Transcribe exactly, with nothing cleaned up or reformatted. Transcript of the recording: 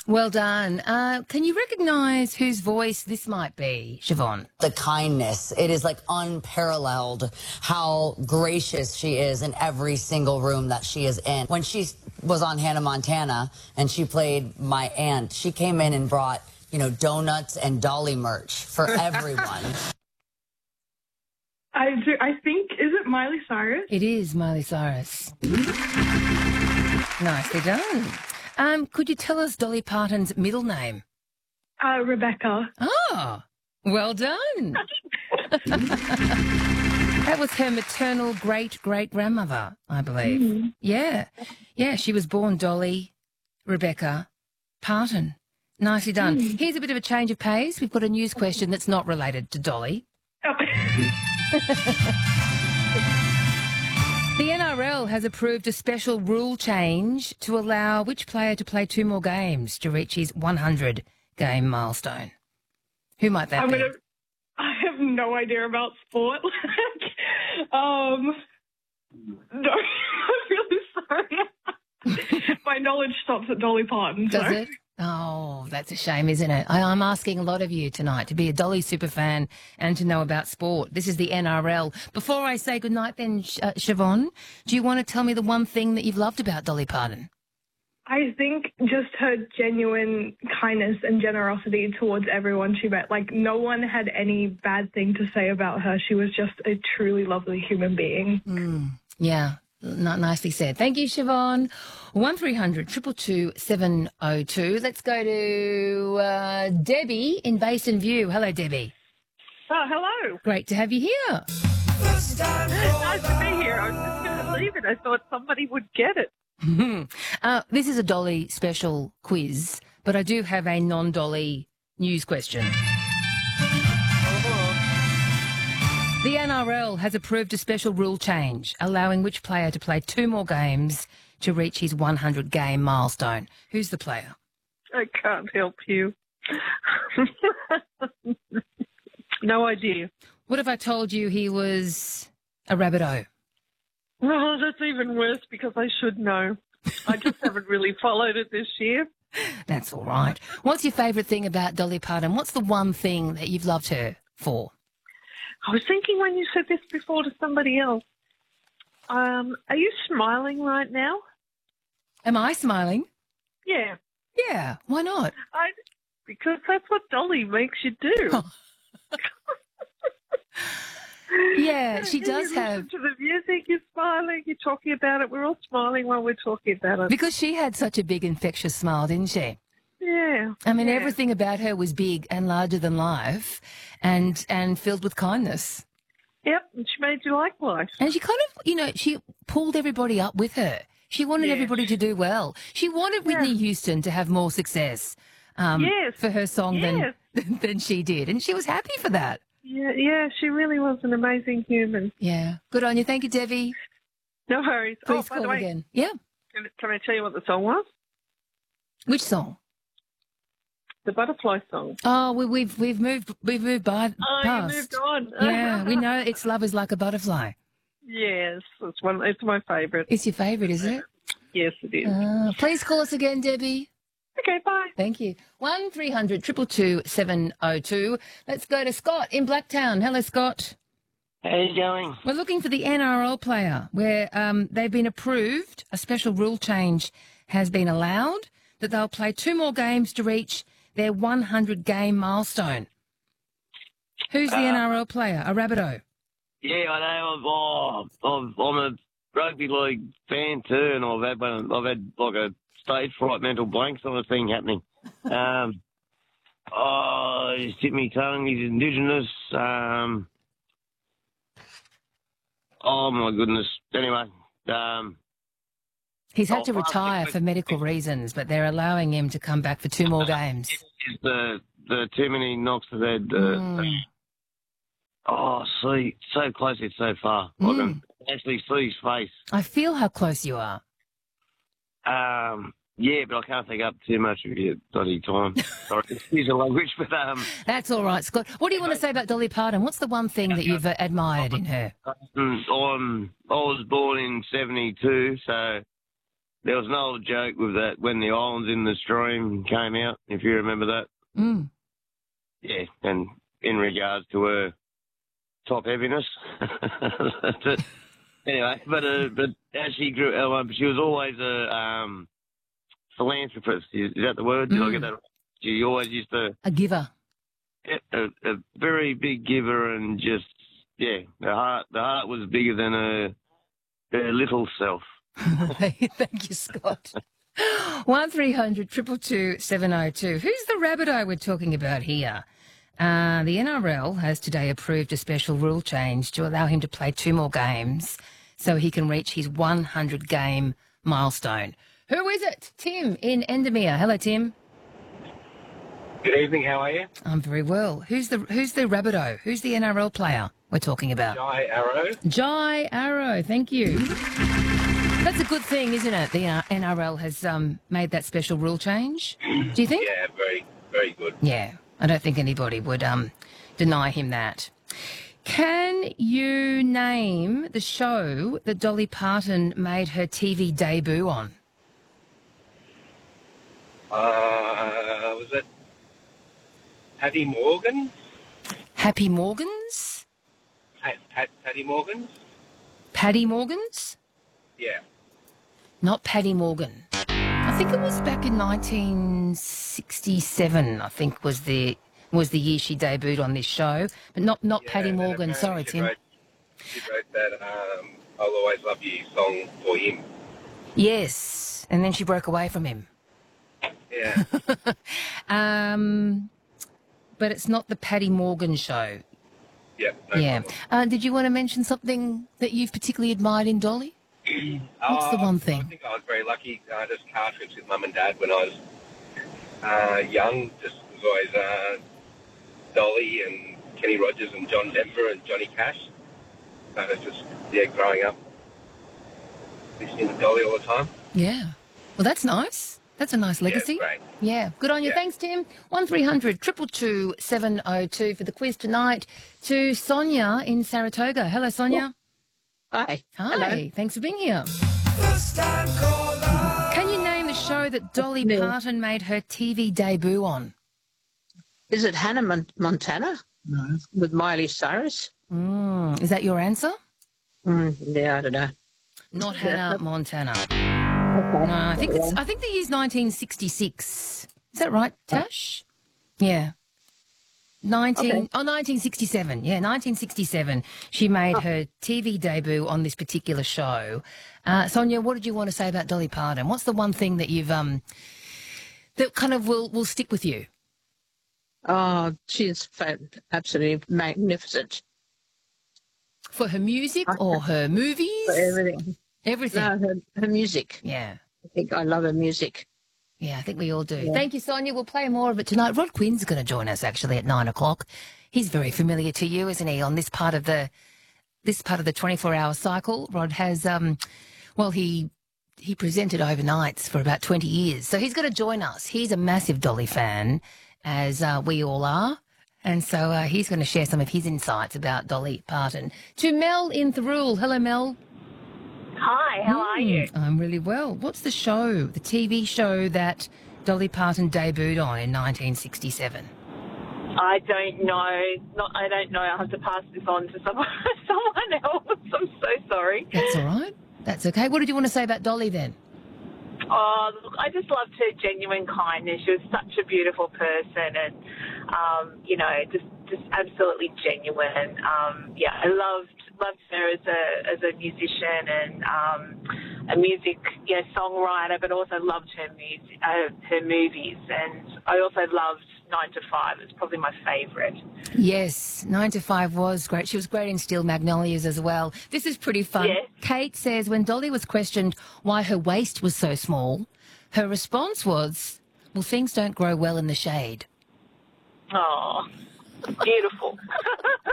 Well done. Uh, can you recognise whose voice this might be, Siobhan? The kindness. It is like unparalleled how gracious she is in every single room that she is in. When she was on Hannah Montana and she played my aunt, she came in and brought, you know, donuts and Dolly merch for everyone. I do. I think, is it Miley Cyrus? It is Miley Cyrus. Nicely done. Um, could you tell us Dolly Parton's middle name? Uh, Rebecca. Oh, well done. That was her maternal great-great-grandmother, I believe. Mm-hmm. Yeah. Yeah, she was born Dolly Rebecca Parton. Nicely done. Mm. Here's a bit of a change of pace. We've got a news question that's not related to Dolly. Okay. The N R L has approved a special rule change to allow which player to play two more games to reach his one hundred game milestone? Who might that I'm be? Gonna, I have no idea about sport. um, no, I'm really sorry. My knowledge stops at Dolly Parton. Does so. it? Oh, that's a shame, isn't it? I, I'm asking a lot of you tonight to be a Dolly superfan and to know about sport. This is the N R L. Before I say goodnight then, uh, Siobhan, do you want to tell me the one thing that you've loved about Dolly Parton? I think just her genuine kindness and generosity towards everyone she met. Like, no one had any bad thing to say about her. She was just a truly lovely human being. Mm, yeah. Not nicely said. Thank you, Siobhan. one three hundred two two two seven oh two. Let's go to uh, Debbie in Basin View. Hello, Debbie. Oh, hello. Great to have you here. Nice to be here. I was just going to leave it. I thought somebody would get it. uh, this is a Dolly special quiz, but I do have a non-Dolly news question. The N R L has approved a special rule change, allowing which player to play two more games to reach his one hundred game milestone. Who's the player? I can't help you. No idea. What if I told you he was a Rabbitoh? Oh, that's even worse because I should know. I just haven't really followed it this year. That's all right. What's your favourite thing about Dolly Parton? What's the one thing that you've loved her for? I was thinking when you said this before to somebody else, um, are you smiling right now? Am I smiling? Yeah. Yeah, why not? I, because that's what Dolly makes you do. Oh. Yeah, she you does listen have... to the music, you're smiling, you're talking about it, we're all smiling while we're talking about it. Because she had such a big infectious smile, didn't she? Yeah. I mean, yeah. everything about her was big and larger than life and and filled with kindness. Yep, and she made you like life. And she kind of, you know, she pulled everybody up with her. She wanted yes. everybody to do well. She wanted Whitney yeah. Houston to have more success um, yes. for her song yes. than, than she did. And she was happy for that. Yeah, yeah, she really was an amazing human. Yeah. Good on you. Thank you, Debbie. No worries. Please oh, call way, again. Yeah. Can, can I tell you what the song was? Which song? The Butterfly song. Oh, we, we've we've moved we've moved by oh, past. you moved on. Yeah, we know it's Love Is Like a Butterfly. Yes, it's one. It's my favourite. It's your favourite, is it? Yes, it is. Uh, please call us again, Debbie. Okay, bye. Thank you. One three hundred two two two seven oh two. Let's go to Scott in Blacktown. Hello, Scott. How you going? We're looking for the N R L player where um, they've been approved. A special rule change has been allowed that they'll play two more games to reach their one hundred game milestone. Who's the uh, N R L player? A Rabbitoh? Yeah, I know. I've, oh, I've, I'm a rugby league fan too, and I've had one, I've had like a stage fright, mental blank sort of thing happening. Um, oh, he's tipped me tongue. He's Indigenous. Um, oh my goodness. Anyway, um, he's had to retire for medical reasons, but they're allowing him to come back for two more games. The the too many knocks have had. Uh, mm. Oh, see, so close yet so far. Mm. I can actually see his face. I feel how close you are. Um, yeah, but I can't think up too much of your bloody time. Sorry, excuse the language, but um. That's all right, Scott. What do you want to say about Dolly Parton? What's the one thing that you've uh, admired in her? Um, I'm, I was born in seventy-two, so there was an old joke with that when the Islands in the Stream came out, if you remember that. Mm. Yeah, and in regards to her top heaviness. That's it. Anyway, but uh, but as she grew, uh, she was always a um, philanthropist. Is, is that the word? Did Mm. I get that right? She always used to... A giver. A, a very big giver, and just, yeah, the heart the heart was bigger than her, her little self. Thank you, Scott. one three hundred two two two seven oh two. Who's the Rabbitoh we're talking about here? Uh, the N R L has today approved a special rule change to allow him to play two more games so he can reach his one hundred game milestone. Who is it? Tim in Endemere. Hello, Tim. Good evening, how are you? I'm very well. Who's the Who's the Rabbitoh? Who's the N R L player we're talking about? Jai Arrow. Jai Arrow, thank you. That's a good thing, isn't it? The uh, N R L has um, made that special rule change. Do you think? Yeah, very, very good. Yeah, I don't think anybody would um, deny him that. Can you name the show that Dolly Parton made her T V debut on? Uh, was it Patty Morgan? Happy Morgans? Pat, Pat, Patty Morgan? Paddy Morgans? Yeah. Not Paddy Morgan. I think it was back in nineteen sixty-seven, I think was the was the year she debuted on this show. But not, not yeah, Paddy and Morgan. apparently Sorry, she Tim. Wrote, she wrote that um, I'll Always Love You song for him. Yes, and then she broke away from him. Yeah. um, but it's not the Paddy Morgan show. Yeah, no yeah. problem. Uh, did you want to mention something that you've particularly admired in Dolly? What's the Uh, one I thing? think I was very lucky. I just car trips with mum and dad when I was uh, young. Just was always uh, Dolly and Kenny Rogers and John Denver and Johnny Cash. So it's just, yeah, growing up, listening to Dolly all the time. Yeah. Well, that's nice. That's a nice legacy. Yeah, great. Yeah, good on you. Yeah. Thanks, Tim. one three hundred two two two seven oh two for the quiz tonight to Sonia in Saratoga. Hello, Sonia. Hi. Hi. Hello. Thanks for being here. Can you name the show that Dolly No. Parton made her T V debut on? Is it Hannah Mon- Montana? No. With Miley Cyrus? Mm, is that your answer? Mm, yeah, I don't know. Not Hannah Montana. Okay. No, I think it's, I think the year's nineteen sixty-six. Is that right, Tash? Yeah. nineteen, Okay. oh, nineteen sixty-seven. Yeah, nineteen sixty-seven. She made her T V debut on this particular show. Uh, Sonia, what did you want to say about Dolly Parton? What's the one thing that you've um that kind of will will stick with you? Oh, she's fa- absolutely magnificent For her music or her movies? for everything. Everything. No, her, her music. Yeah. I think I love her music. Yeah, I think we all do. Yeah. Thank you, Sonia. We'll play more of it tonight. Rod Quinn's going to join us actually at nine o'clock. He's very familiar to you, isn't he? On this part of the this part of the twenty-four hour cycle, Rod has um, well, he he presented overnights for about twenty years, so he's going to join us. He's a massive Dolly fan, as uh, we all are, and so uh, he's going to share some of his insights about Dolly Parton. To Mel in Thirroul. Hello, Mel. Hi, how are you? Mm, I'm really well. What's the show, the T V show that Dolly Parton debuted on in nineteen sixty-seven? I don't know. Not, I don't know. I'll have to pass this on to someone, someone else. I'm so sorry. That's all right. That's okay. What did you want to say about Dolly then? Oh, look, I just loved her genuine kindness. She was such a beautiful person, and um, you know, just just absolutely genuine. Um, yeah, I loved loved her as a as a musician and um, a music yeah songwriter, but also loved her music, uh, her movies, and I also loved Nine to Five. It's probably my favourite. Yes, Nine to Five was great. She was great in Steel Magnolias as well. This is pretty fun. Yes. Kate says when Dolly was questioned why her waist was so small, her response was, well, things don't grow well in the shade. Oh, beautiful.